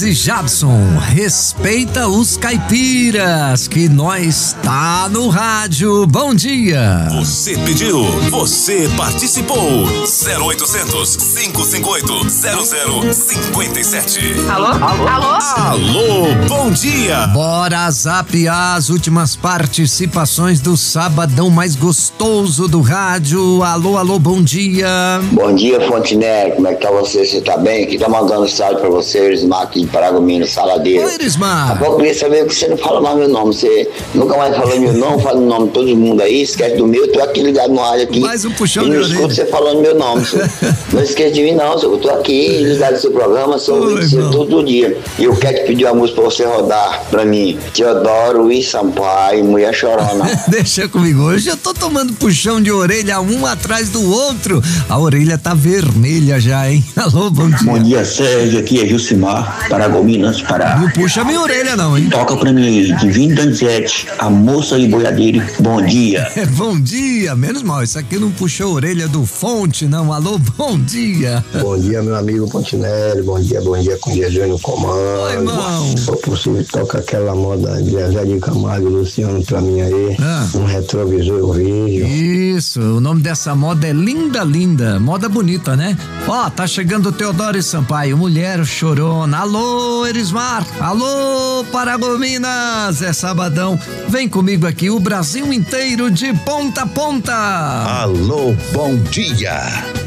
e Jabson, respeita os caipiras, que nós tá no rádio. Bom dia. Você pediu, você participou. 0800 558 0057. Alô? Alô, bom dia. Bora zapear as últimas participações do sabadão mais gostoso do rádio. Alô, bom dia. Bom dia, Fontenelle, como é que tá você? Você tá bem? Aqui tá mandando um salve pra você, Erismar, aqui de Paragominas, Saladeiro. Oi, Erismar. Agora eu queria saber que você não fala mais meu nome, você nunca mais falou meu nome, fala o nome de todo mundo aí, esquece do meu, tô aqui ligado no rádio aqui. Mais um puxão e de não orelha. escuto você falando meu nome, senhor. Não esqueça de mim não, senhor. Eu tô aqui ligado no seu programa, sou ouvinte seu todo dia. E eu quero te pedir uma música pra você rodar pra mim. Teodoro e Sampaio, Mulher Chorona. Deixa comigo, hoje eu tô tomando puxão de orelha um atrás do outro. A orelha tá vermelha já, hein? Alô, bom dia. Bom dia, Sérgio, aqui é Jucimar, Paragominas, Pará. Não puxa minha orelha não, hein? Toca pra mim, Divino Danizete, a moça e boiadeiro, bom dia. Bom dia, menos mal, isso aqui não puxou a orelha do Fonte, não. Alô, bom dia. Bom dia, meu amigo Fontenelle, bom dia com o Jesus no comando. Oi, irmão. Se for possível, toca aquela moda de Zé de Camargo e Luciano pra mim aí. Um retrovisor eu vejo. Isso, o nome dessa moda é Linda Linda, moda bonita, né? Ó, tá chegando o Teodoro e Sampaio, Mulher Chorona. Alô, Erismar, alô, Paragominas, é sabadão, vem comigo aqui, o Brasil inteiro de ponta a ponta. Alô, bom dia.